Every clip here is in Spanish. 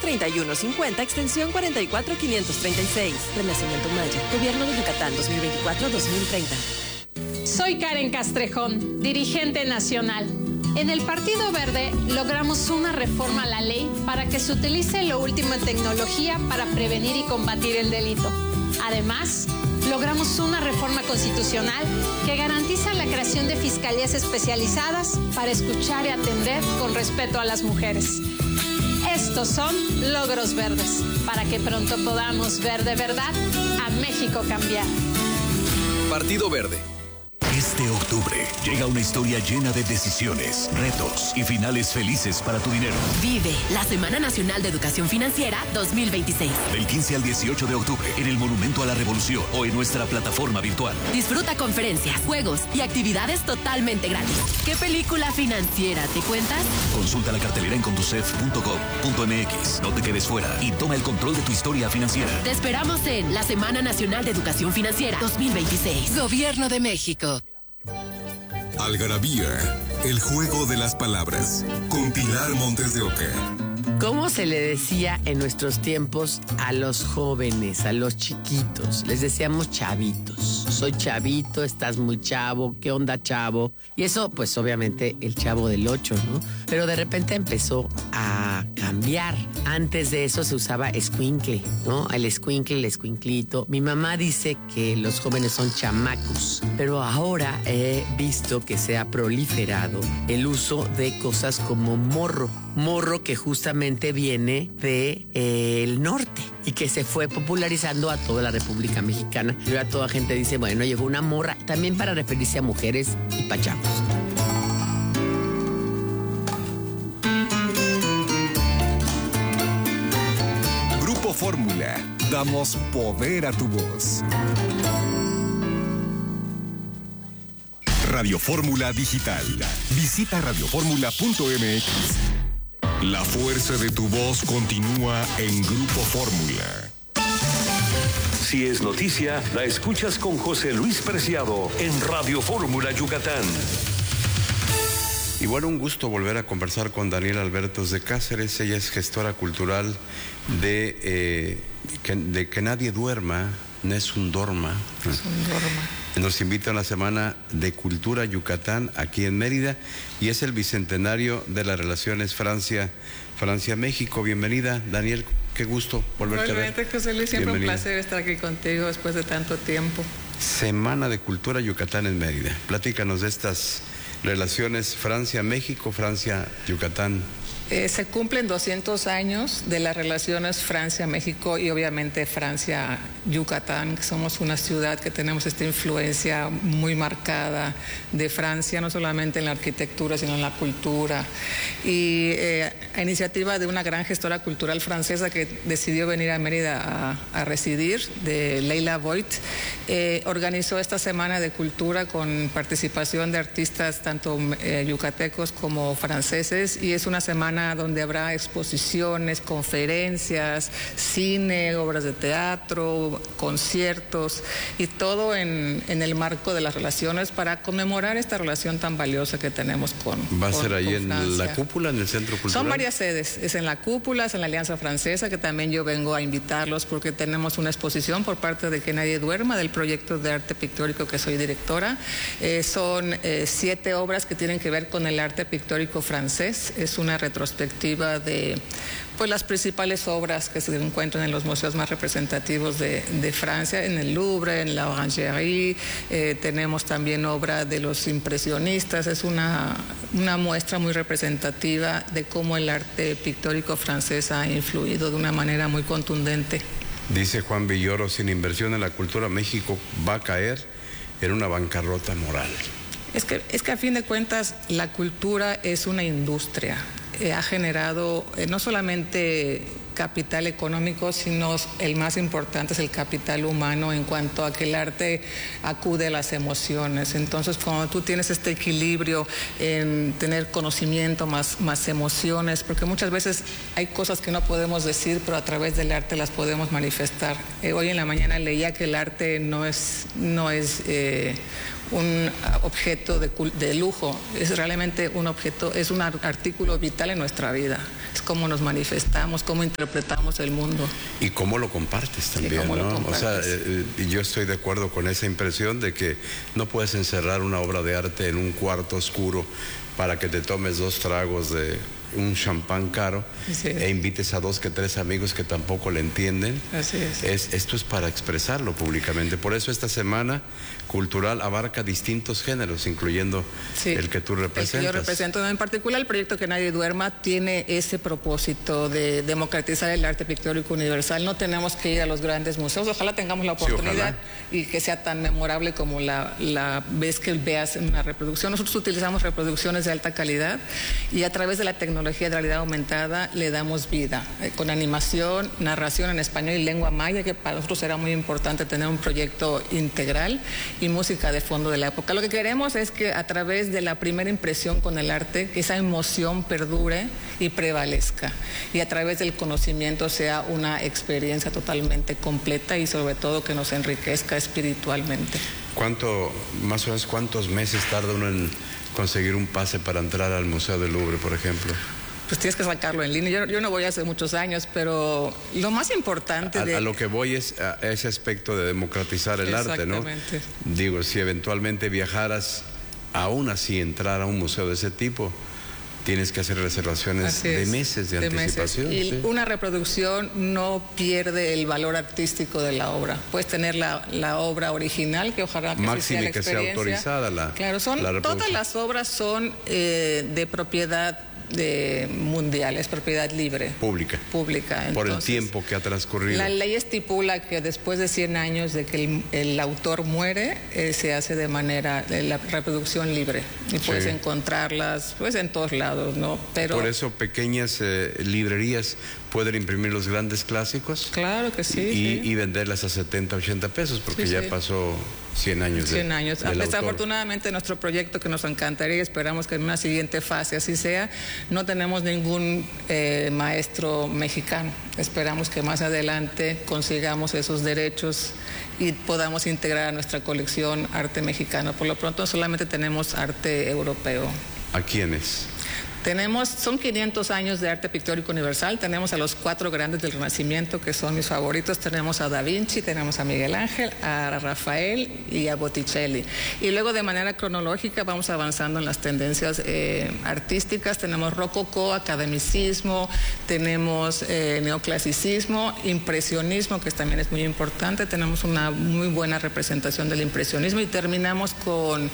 3150, extensión 44536. Renacimiento Maya, Gobierno de Yucatán 2024-2030. Soy Karen Castrejón, dirigente nacional. En el Partido Verde logramos una reforma a la ley para que se utilice lo último en tecnología para prevenir y combatir el delito. Además, logramos una reforma constitucional que garantiza la creación de fiscalías especializadas para escuchar y atender con respeto a las mujeres. Estos son logros verdes, para que pronto podamos ver de verdad a México cambiar. Partido Verde. Este octubre llega una historia llena de decisiones, retos y finales felices para tu dinero. Vive la Semana Nacional de Educación Financiera 2026. Del 15 al 18 de octubre en el Monumento a la Revolución o en nuestra plataforma virtual. Disfruta conferencias, juegos y actividades totalmente gratis. ¿Qué película financiera te cuentas? Consulta la cartelera en conducef.gov.mx. No te quedes fuera y toma el control de tu historia financiera. Te esperamos en la Semana Nacional de Educación Financiera 2026. Gobierno de México. Algarabía, el juego de las palabras, con Pilar Montes de Oca. ¿Cómo se le decía en nuestros tiempos a los jóvenes, a los chiquitos? Les decíamos chavitos. Soy chavito, estás muy chavo, ¿qué onda, chavo? Y eso, pues obviamente, el Chavo del 8, ¿no? Pero de repente empezó a cambiar. Antes de eso se usaba escuincle, ¿no? El escuincle, el escuinclito. Mi mamá dice que los jóvenes son chamacos, pero ahora he visto que se ha proliferado el uso de cosas como morro. Morro que justamente viene de el norte y que se fue popularizando a toda la República Mexicana. Y ahora toda gente dice, bueno, llegó una morra, también para referirse a mujeres y pachavos. Grupo Fórmula, damos poder a tu voz. Radio Fórmula Digital. Visita radioformula.mx. La fuerza de tu voz continúa en Grupo Fórmula. Si es noticia, la escuchas con José Luis Preciado en Radio Fórmula Yucatán. Y bueno, un gusto volver a conversar con Daniela Albertos de Cáceres. Ella es gestora cultural de Que Nadie Duerma, Nessun Dorma. Nos invita a la Semana de Cultura Yucatán aquí en Mérida y es el bicentenario de las relaciones Francia-México. Bienvenida, Daniel, qué gusto volverte a ver. José Luis, siempre Bienvenida. un placer estar aquí contigo después de tanto tiempo. Semana de Cultura Yucatán en Mérida. Platícanos de estas relaciones Francia-México, Francia-Yucatán. Se cumplen 200 años de las relaciones Francia-México y obviamente Francia-Yucatán, que somos una ciudad que tenemos esta influencia muy marcada de Francia, no solamente en la arquitectura, sino en la cultura. Y a iniciativa de una gran gestora cultural francesa que decidió venir a Mérida a residir, de Leila Voigt, organizó esta Semana de Cultura con participación de artistas tanto yucatecos como franceses, y es una semana donde habrá exposiciones, conferencias, cine, obras de teatro, conciertos, y todo en el marco de las relaciones para conmemorar esta relación tan valiosa que tenemos con Francia. ¿Va a ser ahí en la cúpula, en el Centro Cultural? Son varias sedes, es en la cúpula, es en la Alianza Francesa, que también yo vengo a invitarlos porque tenemos una exposición por parte de Que Nadie Duerma, del proyecto de arte pictórico que soy directora. Son 7 obras que tienen que ver con el arte pictórico francés. Es una retrospectiva de pues las principales obras que se encuentran en los museos más representativos de Francia, en el Louvre, en la Orangerie. Tenemos también obra de los impresionistas. Es una muestra muy representativa de cómo el arte pictórico francés ha influido de una manera muy contundente. Dice Juan Villoro, sin inversión en la cultura, México va a caer en una bancarrota moral. Es que a fin de cuentas la cultura es una industria. Ha generado no solamente capital económico, sino el más importante es el capital humano, en cuanto a que el arte acude a las emociones. Entonces, cuando tú tienes este equilibrio en tener conocimiento más emociones, porque muchas veces hay cosas que no podemos decir, pero a través del arte las podemos manifestar. Hoy en la mañana leía que el arte no es un objeto de lujo, es realmente un objeto, es un artículo vital en nuestra vida. Es cómo nos manifestamos, cómo interpretamos interpretamos el mundo. Y cómo lo compartes también, cómo ¿no? lo compartes. O sea, yo estoy de acuerdo con esa impresión de que no puedes encerrar una obra de arte en un cuarto oscuro para que te tomes 2 tragos de un champán caro e invites a 2 que 3 amigos que tampoco le entienden. Así es. Esto es para expresarlo públicamente. Por eso esta semana cultural abarca distintos géneros, incluyendo el que tú representas. El que yo represento. En particular, el proyecto Que Nadie Duerma tiene ese propósito de democratizar el arte pictórico universal. No tenemos que ir a los grandes museos. Ojalá tengamos la oportunidad y que sea tan memorable como la vez que veas una reproducción. Nosotros utilizamos reproducciones de alta calidad y a través de la tecnología de realidad aumentada le damos vida, con animación, narración en español y lengua maya, que para nosotros era muy importante tener un proyecto integral, y música de fondo de la época. Lo que queremos es que a través de la primera impresión con el arte, que esa emoción perdure y prevalezca, y a través del conocimiento sea una experiencia totalmente completa y sobre todo que nos enriquezca espiritualmente. Más o menos cuántos meses tarda uno en conseguir un pase para entrar al Museo del Louvre, por ejemplo? Pues tienes que sacarlo en línea. Yo no voy hace muchos años, pero lo más importante a lo que voy es a ese aspecto de democratizar el arte, ¿no? Exactamente. Digo, si eventualmente viajaras, aún así entrar a un museo de ese tipo, tienes que hacer reservaciones de meses de anticipación. Y una reproducción no pierde el valor artístico de la obra. Puedes tener la obra original, que ojalá que máxime sea la que sea autorizada la Claro, todas las obras son de propiedad mundial, es propiedad libre. Pública. Entonces, por el tiempo que ha transcurrido. La ley estipula que después de 100 años de que el autor muere, se hace de manera, la reproducción libre. Y puedes encontrarlas pues en todos lados, ¿no? Pero por eso pequeñas librerías pueden imprimir los grandes clásicos. Claro que sí. Y venderlas a 70, 80 pesos, porque ya pasó 100 años. 100 años. Desafortunadamente, nuestro proyecto, que nos encantaría y esperamos que en una siguiente fase así sea, no tenemos ningún maestro mexicano. Esperamos que más adelante consigamos esos derechos y podamos integrar a nuestra colección arte mexicano. Por lo pronto solamente tenemos arte europeo. ¿A quiénes? Son 500 años de arte pictórico universal. Tenemos a los 4 grandes del Renacimiento, que son mis favoritos. Tenemos a Da Vinci, tenemos a Miguel Ángel, a Rafael y a Botticelli. Y luego, de manera cronológica, vamos avanzando en las tendencias artísticas. Tenemos rococó, academicismo, tenemos neoclasicismo, impresionismo, que también es muy importante. Tenemos una muy buena representación del impresionismo y terminamos con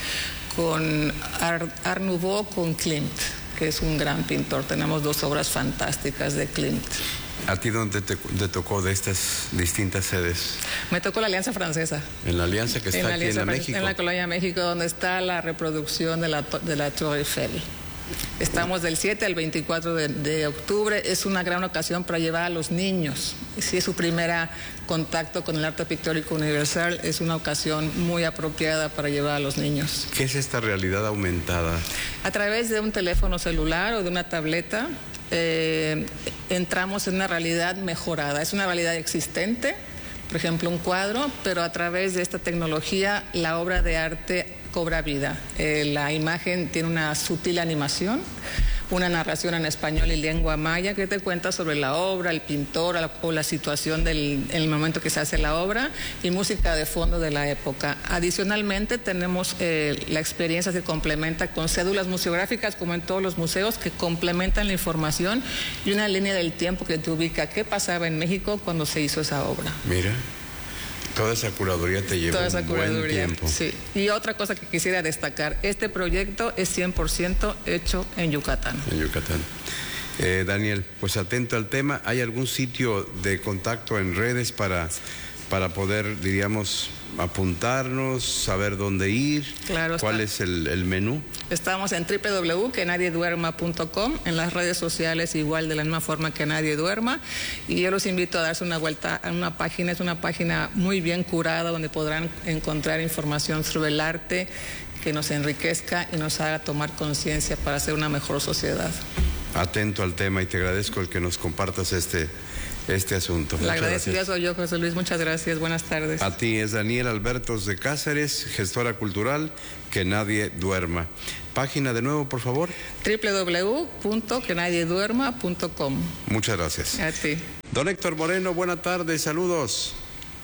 Art Nouveau, con Klimt, que es un gran pintor. Tenemos 2 obras fantásticas de Klimt. ¿A ti dónde te tocó de estas distintas sedes? Me tocó la Alianza Francesa. ¿En la Alianza que está aquí en México? En la Colonia México, donde está la reproducción de la Torre Eiffel. Estamos del 7 al 24 de octubre. Es una gran ocasión para llevar a los niños. Si es su primer contacto con el arte pictórico universal, es una ocasión muy apropiada para llevar a los niños. ¿Qué es esta realidad aumentada? A través de un teléfono celular o de una tableta, entramos en una realidad mejorada. Es una realidad existente, por ejemplo, un cuadro, pero a través de esta tecnología la obra de arte cobra vida. La imagen tiene una sutil animación, una narración en español y lengua maya que te cuenta sobre la obra, el pintor o la situación en el momento que se hace la obra, y música de fondo de la época. Adicionalmente, tenemos la experiencia se complementa con cédulas museográficas, como en todos los museos, que complementan la información, y una línea del tiempo que te ubica qué pasaba en México cuando se hizo esa obra. Mira. Toda esa curaduría te llevó un buen tiempo. Sí. Y otra cosa que quisiera destacar, este proyecto es 100% hecho en Yucatán. En Yucatán. Daniel, pues atento al tema. ¿Hay algún sitio de contacto en redes para poder, diríamos, apuntarnos, saber dónde ir? Claro. ¿Cuál es el menú? Estamos en www.quenadieduerma.com, en las redes sociales igual, de la misma forma que Nadie Duerma, y yo los invito a darse una vuelta a una página. Es una página muy bien curada, donde podrán encontrar información sobre el arte que nos enriquezca y nos haga tomar conciencia para hacer una mejor sociedad. Atento al tema, y te agradezco el que nos compartas este asunto. La agradecida soy yo, José Luis. Muchas gracias. Buenas tardes. A ti. Es Daniel Albertos de Cáceres, gestora cultural, Que Nadie Duerma. Página de nuevo, por favor. www.quenadieduerma.com. Muchas gracias. A ti. Don Héctor Moreno, buena tarde, saludos.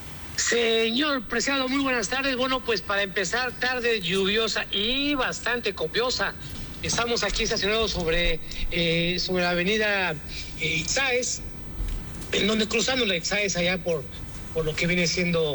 Señor Preciado, muy buenas tardes. Bueno, pues para empezar, tarde lluviosa y bastante copiosa. Estamos aquí estacionados sobre la avenida Ixáez, en donde cruzando la Ixáez allá por lo que viene siendo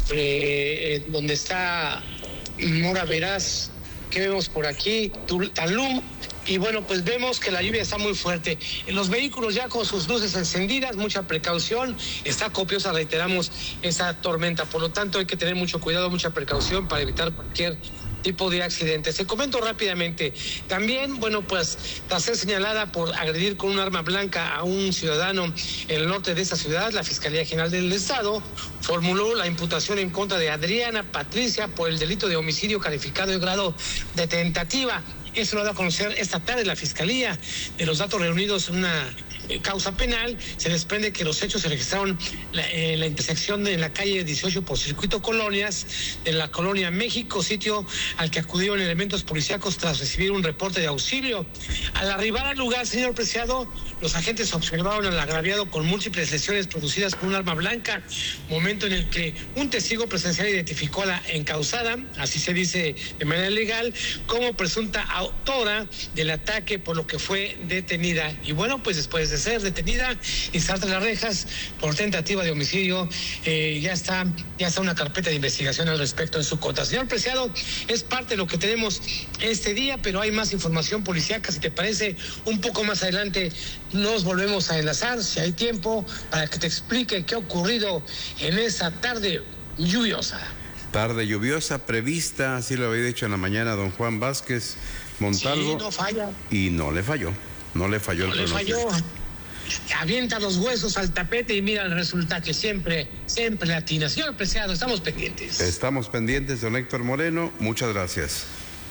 donde está Mora Veraz, que vemos por aquí, Talum. Y bueno, pues vemos que la lluvia está muy fuerte. Los vehículos ya con sus luces encendidas, mucha precaución. Está copiosa, reiteramos, esa tormenta. Por lo tanto, hay que tener mucho cuidado, mucha precaución para evitar cualquier tipo de accidentes. Te comento rápidamente. También, bueno, pues tras ser señalada por agredir con un arma blanca a un ciudadano en el norte de esta ciudad, la Fiscalía General del Estado formuló la imputación en contra de Adriana Patricia por el delito de homicidio calificado de grado de tentativa. Eso lo da a conocer esta tarde la Fiscalía. De los datos reunidos en una causa penal, se desprende que los hechos se registraron en la intersección de la calle 18 por Circuito Colonias, de la Colonia México, sitio al que acudieron elementos policíacos tras recibir un reporte de auxilio. Al arribar al lugar, señor Preciado, los agentes observaron al agraviado con múltiples lesiones producidas por un arma blanca, momento en el que un testigo presencial identificó a la encausada, así se dice de manera legal, como presunta autora del ataque, por lo que fue detenida. Y bueno, pues después de ser detenida y estar tras las rejas por tentativa de homicidio, ya está una carpeta de investigación al respecto en su contra. Señor Preciado, es parte de lo que tenemos este día, pero hay más información policíaca. Si te parece, un poco más adelante nos volvemos a enlazar, si hay tiempo, para que te explique qué ha ocurrido en esta tarde lluviosa. Tarde lluviosa prevista, así lo había dicho en la mañana don Juan Vázquez Montalvo. Sí, no falla. Y no le falló el pronóstico. Avienta los huesos al tapete y mira el resultado, que siempre le atina. Señor Preciado, estamos pendientes. Estamos pendientes, don Héctor Moreno. Muchas gracias.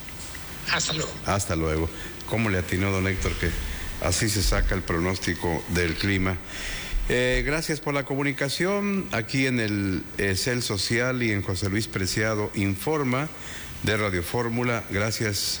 Hasta luego. Hasta luego. ¿Cómo le atinó don Héctor que así se saca el pronóstico del clima? Gracias por la comunicación. Aquí en el Cel Social y en José Luis Preciado Informa de Radio Fórmula. Gracias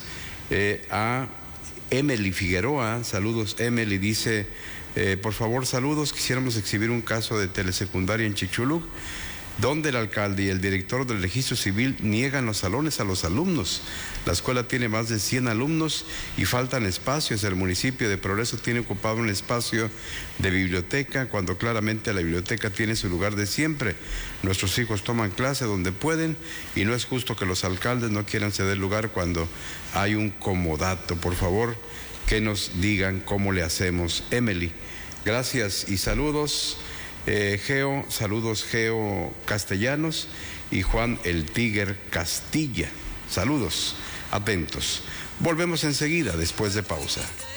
a Emily Figueroa. Saludos, Emily. Dice, por favor, saludos. Quisiéramos exhibir un caso de telesecundaria en Chicxulub, donde el alcalde y el director del registro civil niegan los salones a los alumnos. La escuela tiene más de 100 alumnos y faltan espacios. El municipio de Progreso tiene ocupado un espacio de biblioteca, cuando claramente la biblioteca tiene su lugar de siempre. Nuestros hijos toman clase donde pueden y no es justo que los alcaldes no quieran ceder lugar cuando hay un comodato. Por favor, que nos digan cómo le hacemos. Emily, gracias y saludos. Saludos Geo Castellanos y Juan el Tiger Castilla. Saludos, atentos. Volvemos enseguida después de pausa.